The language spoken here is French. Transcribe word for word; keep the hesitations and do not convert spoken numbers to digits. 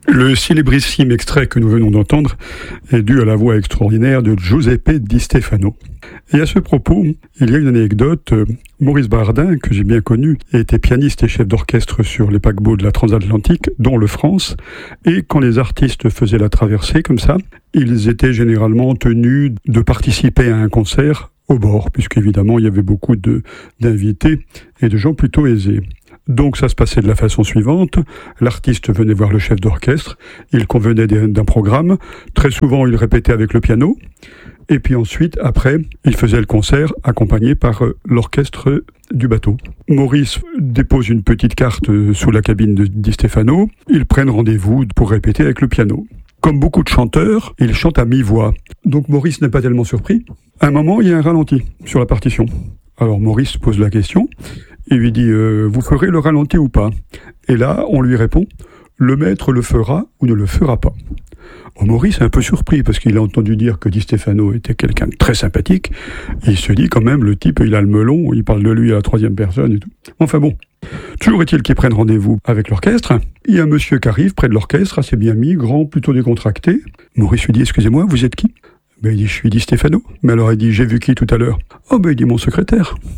Le célébrissime extrait que nous venons d'entendre est dû à la voix extraordinaire de Giuseppe Di Stefano. Et à ce propos, il y a une anecdote. Maurice Bardin, que j'ai bien connu, était pianiste et chef d'orchestre sur les paquebots de la transatlantique, dont le France. Et quand les artistes faisaient la traversée comme ça, ils étaient généralement tenus de participer à un concert au bord, puisqu'évidemment il y avait beaucoup de, d'invités et de gens plutôt aisés. Donc ça se passait de la façon suivante, l'artiste venait voir le chef d'orchestre, il convenait d'un programme, très souvent il répétait avec le piano, et puis ensuite, après, il faisait le concert accompagné par l'orchestre du bateau. Maurice dépose une petite carte sous la cabine de Di Stefano, ils prennent rendez-vous pour répéter avec le piano. Comme beaucoup de chanteurs, ils chantent à mi-voix, donc Maurice n'est pas tellement surpris. À un moment, il y a un ralenti sur la partition. Alors Maurice pose la question, il lui dit euh, « Vous ferez le ralenti ou pas ?» Et là, on lui répond « Le maître le fera ou ne le fera pas ?» Oh, Maurice est un peu surpris parce qu'il a entendu dire que Di Stefano était quelqu'un de très sympathique. Il se dit quand même, le type, il a le melon, il parle de lui à la troisième personne et tout. Enfin bon, toujours est-il qu'ils prennent rendez-vous avec l'orchestre. Il y a un monsieur qui arrive près de l'orchestre, assez bien mis, grand, plutôt décontracté. Maurice lui dit « Excusez-moi, vous êtes qui ?» Ben, il dit « Je suis Di Stefano. » Mais alors il dit « J'ai vu qui tout à l'heure ?» Oh ben il dit « Mon secrétaire. »